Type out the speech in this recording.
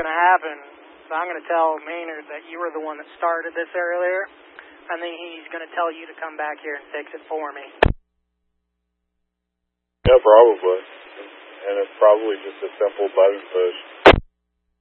going to happen is I'm going to tell Maynard that you were the one that started this earlier, and then he's going to tell you to come back here and fix it for me. Yeah, probably. And it's probably just a simple button push.